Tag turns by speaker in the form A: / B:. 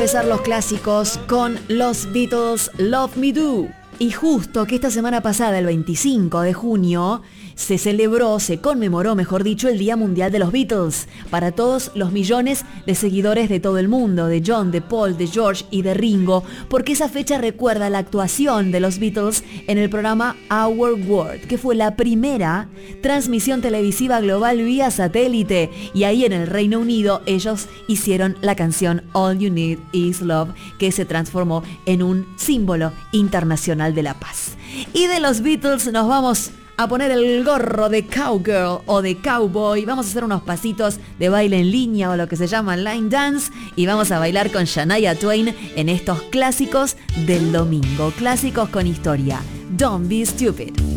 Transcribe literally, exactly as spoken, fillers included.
A: empezar los clásicos con los Beatles, Love Me Do. Y justo que esta semana pasada, el veinticinco de junio, se celebró, se conmemoró, mejor dicho, el Día Mundial de los Beatles, para todos los millones de seguidores de todo el mundo, de John, de Paul, de George y de Ringo, porque esa fecha recuerda la actuación de los Beatles en el programa Our World, que fue la primera transmisión televisiva global vía satélite, y ahí en el Reino Unido ellos hicieron la canción All You Need Is Love, que se transformó en un símbolo internacional de la paz. Y de los Beatles nos vamos a poner el gorro de cowgirl o de cowboy. Vamos a hacer unos pasitos de baile en línea o lo que se llama line dance, y vamos a bailar con Shania Twain en estos clásicos del domingo, clásicos con historia. Don't be stupid.